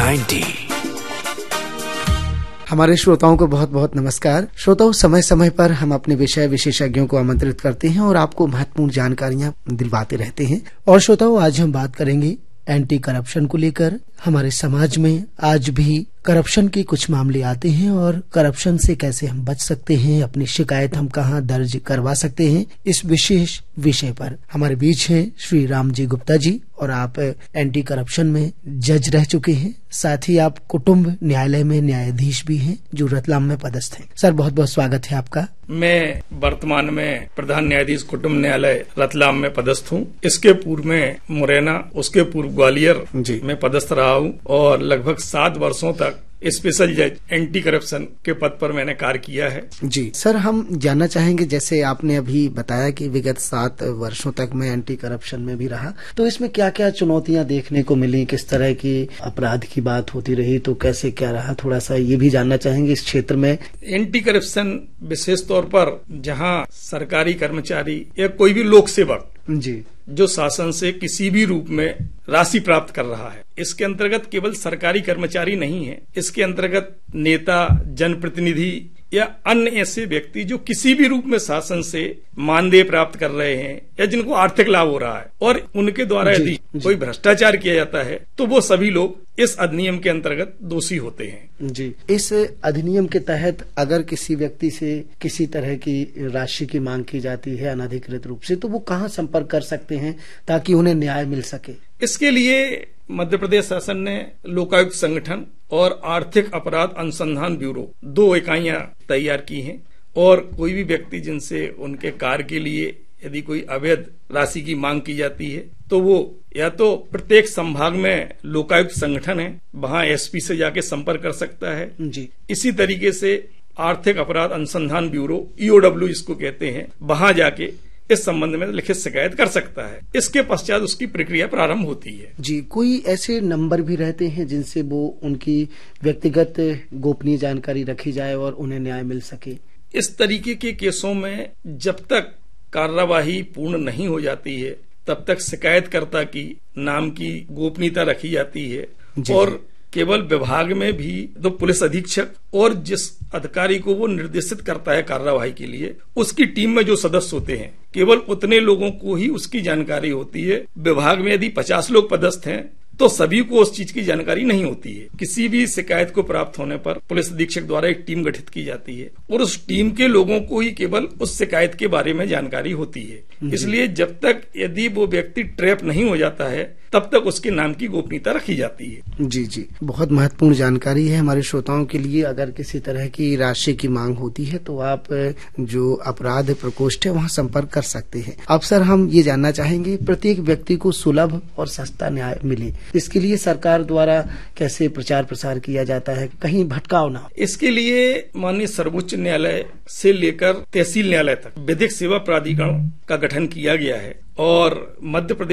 90। हमारे श्रोताओं को बहुत बहुत नमस्कार। श्रोताओं, समय समय पर हम अपने विषय विशेषज्ञों को आमंत्रित करते हैं और आपको महत्वपूर्ण जानकारियां दिलवाते रहते हैं। और श्रोताओं, आज हम बात करेंगे एंटी करप्शन को लेकर। हमारे समाज में आज भी करप्शन के कुछ मामले आते हैं और करप्शन से कैसे हम बच सकते हैं, अपनी शिकायत हम कहां दर्ज करवा सकते हैं, इस विशेष विषय पर हमारे बीच हैं श्री राम जी गुप्ता जी। और आप एंटी करप्शन में जज रह चुके हैं, साथ ही आप कुटुंब न्यायालय में न्यायाधीश भी हैं जो रतलाम में पदस्थ हैं। सर, बहुत बहुत स्वागत है आपका। मैं वर्तमान में प्रधान न्यायाधीश कुटुंब न्यायालय रतलाम में पदस्थ हूँ। इसके पूर्व में मुरैना, उसके पूर्व ग्वालियर में पदस्थ रहा हूँ और लगभग 7 वर्षों तक स्पेशल जज एंटी करप्शन के पद पर मैंने कार्य किया है। जी सर, हम जानना चाहेंगे, जैसे आपने अभी बताया कि विगत 7 वर्षों तक मैं एंटी करप्शन में भी रहा, तो इसमें क्या क्या चुनौतियां देखने को मिली, किस तरह की अपराध की बात होती रही, तो कैसे क्या रहा, थोड़ा सा ये भी जानना चाहेंगे इस क्षेत्र में। एंटी करप्शन विशेष तौर पर जहां सरकारी कर्मचारी या कोई भी लोक सेवक जी जो शासन से किसी भी रूप में राशि प्राप्त कर रहा है, इसके अंतर्गत केवल सरकारी कर्मचारी नहीं है, इसके अंतर्गत नेता, जनप्रतिनिधि या अन्य ऐसे व्यक्ति जो किसी भी रूप में शासन से मानदेय प्राप्त कर रहे हैं या जिनको आर्थिक लाभ हो रहा है और उनके द्वारा यदि कोई भ्रष्टाचार किया जाता है तो वो सभी लोग इस अधिनियम के अंतर्गत दोषी होते हैं। जी, इस अधिनियम के तहत अगर किसी व्यक्ति से किसी तरह की राशि की मांग की जाती है अनधिकृत रूप से, तो वो कहाँ संपर्क कर सकते हैं ताकि उन्हें न्याय मिल सके? इसके लिए मध्य प्रदेश शासन ने लोकायुक्त संगठन और आर्थिक अपराध अनुसंधान ब्यूरो 2 इकाइयां तैयार की हैं और कोई भी व्यक्ति जिनसे उनके कार्य के लिए यदि कोई अवैध राशि की मांग की जाती है तो वो या तो प्रत्येक संभाग में लोकायुक्त संगठन है, वहां एसपी से जाके संपर्क कर सकता है। जी, इसी तरीके से आर्थिक अपराध अनुसंधान ब्यूरो EOW जिसको कहते हैं, वहां जाके इस संबंध में लिखित शिकायत कर सकता है। इसके पश्चात उसकी प्रक्रिया प्रारंभ होती है। जी, कोई ऐसे नंबर भी रहते हैं जिनसे वो उनकी व्यक्तिगत गोपनीय जानकारी रखी जाए और उन्हें न्याय मिल सके? इस तरीके के केसों में जब तक कार्यवाही पूर्ण नहीं हो जाती है तब तक शिकायतकर्ता की नाम की गोपनीयता रखी जाती है और केवल विभाग में भी तो पुलिस अधीक्षक और जिस अधिकारी को वो निर्देशित करता है कार्यवाही के लिए, उसकी टीम में जो सदस्य होते हैं केवल उतने लोगों को ही उसकी जानकारी होती है। विभाग में यदि 50 लोग पदस्थ हैं तो सभी को उस चीज की जानकारी नहीं होती है। किसी भी शिकायत को प्राप्त होने पर पुलिस अधीक्षक द्वारा एक टीम गठित की जाती है और उस टीम के लोगों को ही केवल उस शिकायत के बारे में जानकारी होती है। इसलिए जब तक यदि वो व्यक्ति ट्रैप नहीं हो जाता है तब तक उसके नाम की गोपनीयता रखी जाती है। जी जी, बहुत महत्वपूर्ण जानकारी है हमारे श्रोताओं के लिए। अगर किसी तरह की राशि की मांग होती है तो आप जो अपराध प्रकोष्ठ है वहां संपर्क कर सकते हैं। अब सर, हम ये जानना चाहेंगे, प्रत्येक व्यक्ति को सुलभ और सस्ता न्याय मिले, इसके लिए सरकार द्वारा कैसे प्रचार प्रसार किया जाता है, कहीं भटकाव ना? इसके लिए माननीय सर्वोच्च न्यायालय से लेकर तहसील न्यायालय तक विधिक सेवा प्राधिकरण का गठन किया गया है और मध्य प्रदेश